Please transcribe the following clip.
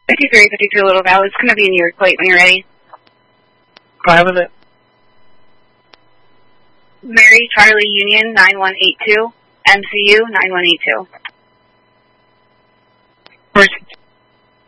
53 Little Valley. It's going to be in your plate when you're ready. Go ahead with it. Mary Charlie Union 9182, MCU 9182.